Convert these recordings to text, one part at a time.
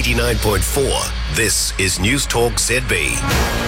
89.4. This is News Talk ZB.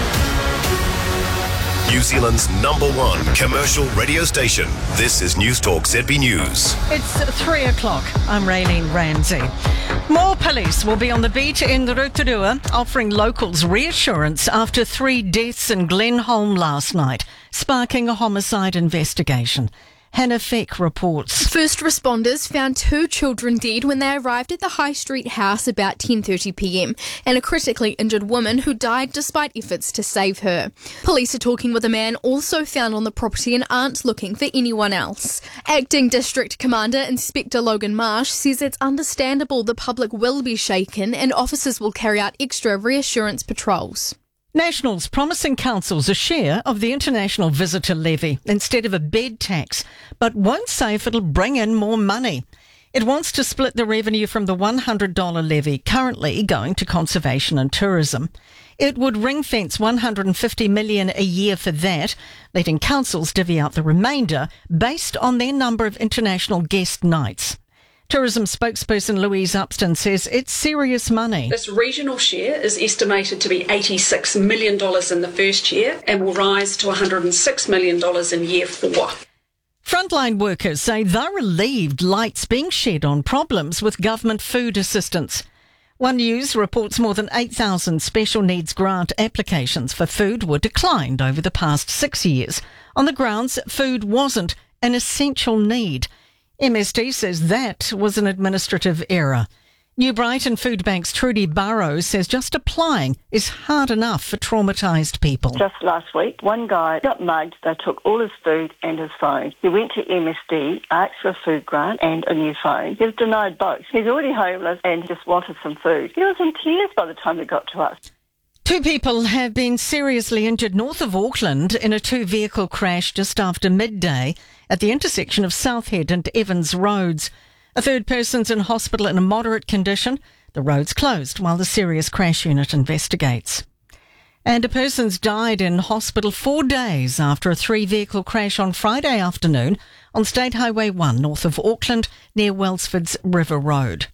New Zealand's #1 commercial radio station. This is News Talk ZB News. It's 3 o'clock. I'm Raylene Ramsey. More police will be on the beat in Rotorua, offering locals reassurance after 3 deaths in Glenholm last night, sparking a homicide investigation. Hannah Feck reports. First responders found 2 children dead when they arrived at the High Street house about 10:30pm and a critically injured woman who died despite efforts to save her. Police are talking with a man also found on the property and aren't looking for anyone else. Acting District Commander Inspector Logan Marsh says it's understandable the public will be shaken and officers will carry out extra reassurance patrols. Nationals promising councils a share of the international visitor levy instead of a bed tax, but won't say if it'll bring in more money. It wants to split the revenue from the $100 levy currently going to conservation and tourism. It would ring-fence $150 million a year for that, letting councils divvy out the remainder based on their number of international guest nights. Tourism spokesperson Louise Upston says it's serious money. This regional share is estimated to be $86 million in the first year and will rise to $106 million in year 4. Frontline workers say they're relieved light's being shed on problems with government food assistance. One News reports more than 8,000 special needs grant applications for food were declined over the past 6 years on the grounds food wasn't an essential need. MSD says that was an administrative error. New Brighton Food Bank's Trudy Burrows says just applying is hard enough for traumatised people. Just last week, one guy got mugged. They took all his food and his phone. He went to MSD, asked for a food grant and a new phone. He was denied both. He's already homeless and just wanted some food. He was in tears by the time it got to us. 2 people have been seriously injured north of Auckland in a 2-vehicle crash just after midday at the intersection of Southhead and Evans Roads. A 3rd person's in hospital in a moderate condition. The road's closed while the serious crash unit investigates. And a person's died in hospital 4 days after a 3-vehicle crash on Friday afternoon on State Highway 1 north of Auckland near Wellsford's River Road.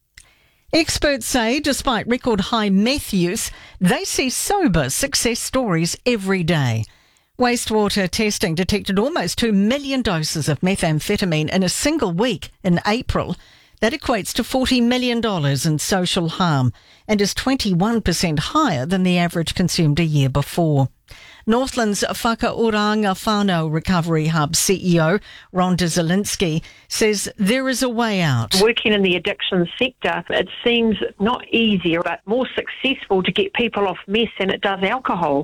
Experts say despite record high meth use, they see sober success stories every day. Wastewater testing detected almost 2 million doses of methamphetamine in a single week in April. That equates to $40 million in social harm and is 21% higher than the average consumed a year before. Northland's Whakaoranga Whānau Recovery Hub CEO, Rhonda Zielinski, says there is a way out. Working in the addiction sector, it seems not easier but more successful to get people off meth than it does alcohol.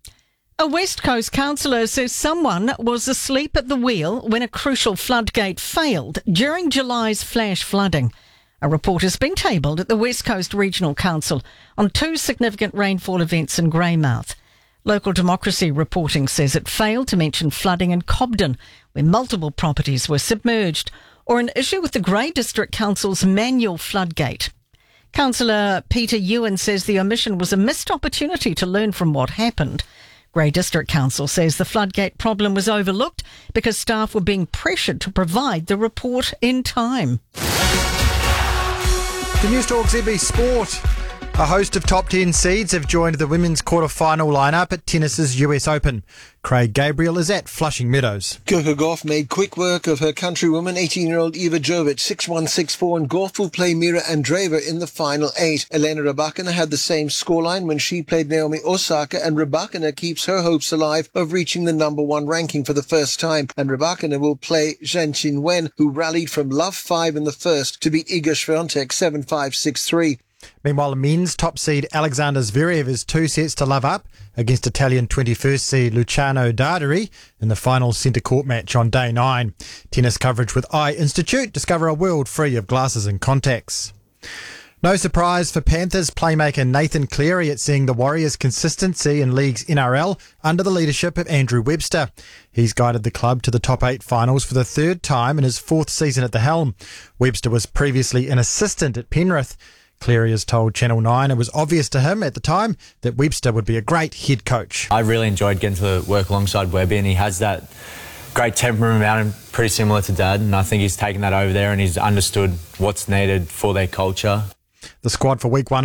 A West Coast councillor says someone was asleep at the wheel when a crucial floodgate failed during July's flash flooding. A report has been tabled at the West Coast Regional Council on 2 significant rainfall events in Greymouth. Local Democracy reporting says it failed to mention flooding in Cobden, where multiple properties were submerged, or an issue with the Grey District Council's manual floodgate. Councillor Peter Ewan says the omission was a missed opportunity to learn from what happened. Grey District Council says the floodgate problem was overlooked because staff were being pressured to provide the report in time. The News Talk ZB Sport. A host of top 10 seeds have joined the women's quarter-final lineup at tennis's US Open. Craig Gabriel is at Flushing Meadows. Coco Gauff made quick work of her countrywoman, 18-year-old Eva Jovic, 6-1, 6-4, and Gauff will play Mira Andreeva in the final 8. Elena Rybakina had the same scoreline when she played Naomi Osaka, and Rybakina keeps her hopes alive of reaching the #1 ranking for the first time. And Rybakina will play Zheng Qinwen, who rallied from love 5 in the first to beat Iga Swiatek 7-5, 6-3. Meanwhile, the men's top seed Alexander Zverev is 2 sets to love up against Italian 21st seed Luciano Darderi in the final centre court match on day 9. Tennis coverage with Eye Institute. Discover a world free of glasses and contacts. No surprise for Panthers playmaker Nathan Cleary at seeing the Warriors' consistency in league's NRL under the leadership of Andrew Webster. He's guided the club to the top 8 finals for the 3rd time in his 4th season at the helm. Webster was previously an assistant at Penrith. Cleary has told Channel 9 it was obvious to him at the time that Webster would be a great head coach. I really enjoyed getting to work alongside Webby, and he has that great temperament about him, pretty similar to Dad, and I think he's taken that over there and he's understood what's needed for their culture. The squad for week 1